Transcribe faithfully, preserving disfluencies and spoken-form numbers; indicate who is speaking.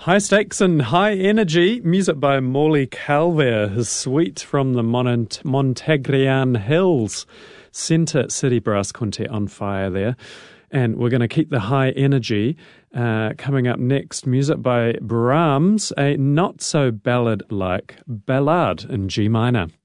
Speaker 1: High stakes and high energy. Music by Morley Calver, his suite from the Mont- Montegrian Hills. Centre City Brass Quintet on fire there. And we're going to keep the high energy. Uh, coming up next, music by Brahms, a not-so-ballad-like ballad in G minor.